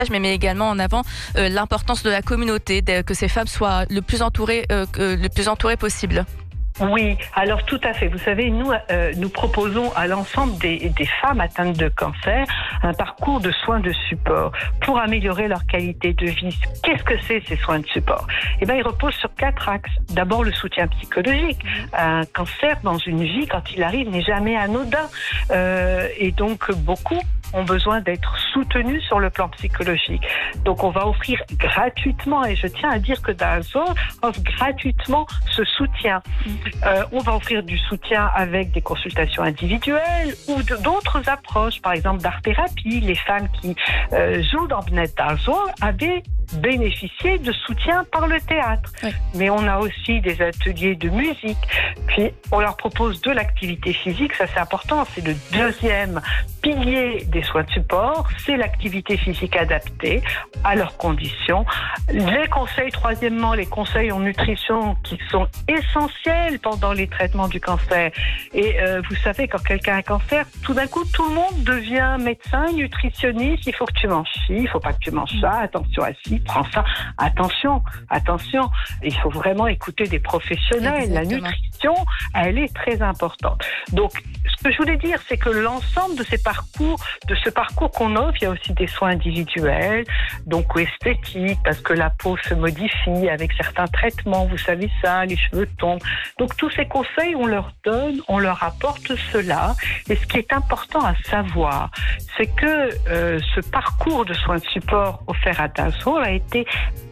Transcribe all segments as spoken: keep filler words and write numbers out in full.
mais met également en avant euh, l'importance de la communauté, de, que ces femmes soient le plus entourées, euh, que, le plus entourées possible. Oui, alors tout à fait. Vous savez, nous, euh, nous proposons à l'ensemble des, des femmes atteintes de cancer un parcours de soins de support pour améliorer leur qualité de vie. Qu'est-ce que c'est ces soins de support? Eh bien, ils reposent sur quatre axes. D'abord, le soutien psychologique. Un cancer dans une vie, quand il arrive, n'est jamais anodin. Euh, et donc, beaucoup ont besoin d'être soutenus sur le plan psychologique. Donc, on va offrir gratuitement, et je tiens à dire que D'Azur offre gratuitement ce soutien. Euh, on va offrir du soutien avec des consultations individuelles ou d'autres approches, par exemple d'art-thérapie. Les femmes qui euh, jouent dans Bnei D'Azur avaient bénéficié de soutien par le théâtre. Oui. Mais on a aussi des ateliers de musique. Puis, on leur propose de l'activité physique. Ça, c'est important. C'est le deuxième pilier des soins de support. C'est l'activité physique adaptée à leurs conditions. Les conseils, troisièmement, les conseils en nutrition qui sont essentiels pendant les traitements du cancer. Et euh, vous savez, quand quelqu'un a un cancer, tout d'un coup, tout le monde devient médecin, nutritionniste. Il faut que tu manges ci, il faut pas que tu manges ça. Attention à ci, prends ça. Attention, attention. Il faut vraiment écouter des professionnels. Exactement. La nutrition, elle est très importante. Donc, ce que je voulais dire, c'est que l'ensemble de ces parcours, de ce parcours qu'on offre, il y a aussi des soins individuels, donc ou esthétiques, parce que la peau se modifie avec certains traitements, vous savez ça, les cheveux tombent. Donc tous ces conseils, on leur donne, on leur apporte cela. Et ce qui est important à savoir, c'est que euh, ce parcours de soins de support offert à D'Azur a été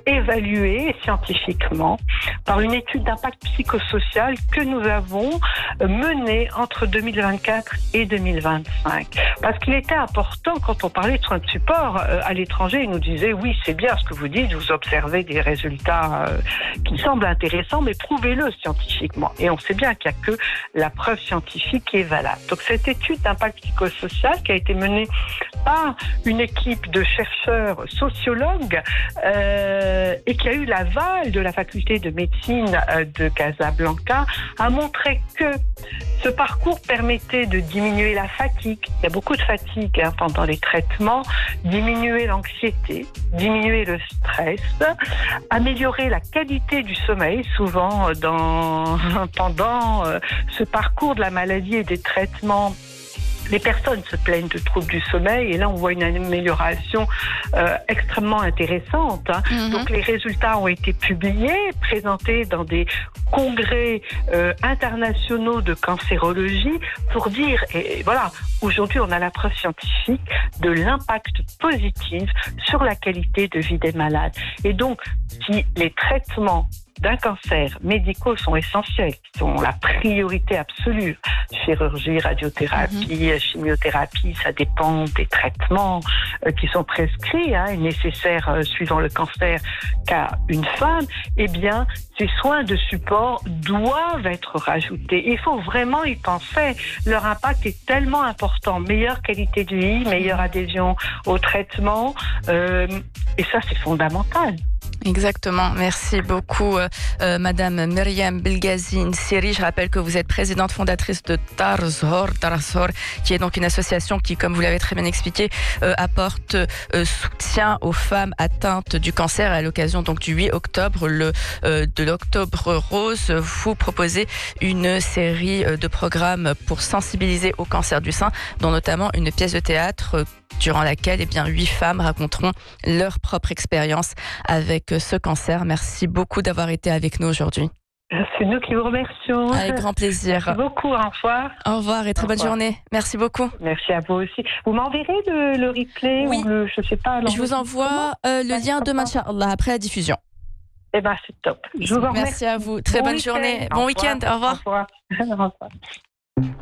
évalué scientifiquement par une étude d'impact psychosocial que nous avons menée entre deux mille vingt-quatre et deux mille vingt-cinq. Parce qu'il était important, quand on parlait de soins de support à l'étranger, ils nous disaient oui, c'est bien ce que vous dites, vous observez des résultats qui semblent intéressants, mais prouvez-le scientifiquement. Et on sait bien qu'il n'y a que la preuve scientifique qui est valable. Donc cette étude d'impact psychosocial qui a été menée par une équipe de chercheurs sociologues euh, et qui a eu l'aval de la faculté de médecine de Casablanca, a montré que ce parcours permettait de diminuer la fatigue. Il y a beaucoup de fatigue hein, pendant les traitements, diminuer l'anxiété, diminuer le stress, améliorer la qualité du sommeil. Souvent, dans, pendant euh, ce parcours de la maladie et des traitements, les personnes se plaignent de troubles du sommeil et là on voit une amélioration euh, extrêmement intéressante. Hein. Mm-hmm. Donc les résultats ont été publiés, présentés dans des congrès euh, internationaux de cancérologie pour dire, et, et voilà, aujourd'hui on a la preuve scientifique de l'impact positif sur la qualité de vie des malades. Et donc si les traitements d'un cancer médicaux sont essentiels, sont la priorité absolue. Chirurgie, radiothérapie, mmh. chimiothérapie, ça dépend des traitements euh, qui sont prescrits hein, et nécessaires euh, suivant le cancer qu'a une femme. Eh bien, ces soins de support doivent être rajoutés. Il faut vraiment y penser. Leur impact est tellement important. Meilleure qualité de vie, meilleure adhésion au traitement. Euh, et ça, c'est fondamental. Exactement. Merci beaucoup, euh, Madame Myriam Belghazi Nsiri. Je rappelle que vous êtes présidente fondatrice de D'Azur, D'Azur, qui est donc une association qui, comme vous l'avez très bien expliqué, euh, apporte euh, soutien aux femmes atteintes du cancer. À l'occasion donc du huit octobre, le, euh, de l'Octobre Rose, vous proposez une série de programmes pour sensibiliser au cancer du sein, dont notamment une pièce de théâtre euh, durant laquelle eh bien, huit femmes raconteront leur propre expérience avec ce cancer. Merci beaucoup d'avoir été avec nous aujourd'hui. C'est nous qui vous remercions. Avec grand plaisir. Merci beaucoup, au revoir. Au revoir et très bonne journée. Merci beaucoup. Merci à vous aussi. Vous m'enverrez le, le replay oui. ou le, je sais pas. Je vous envoie euh, le lien demain, Inch'Allah, après la diffusion. Eh bien, c'est top. Je vous en remercie. Merci à vous. Très bon bonne week-end. journée. Au bon revoir. week-end. Au revoir. Au revoir. Au revoir.